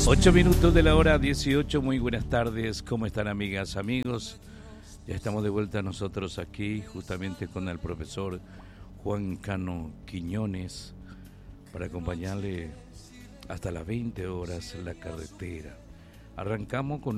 8 minutos de la hora 18, muy buenas tardes, ¿cómo están amigas, amigos? Ya estamos de vuelta nosotros aquí, justamente con el profesor Juan Cano Quiñones, para acompañarle hasta las 20 horas en la carretera. Arrancamos con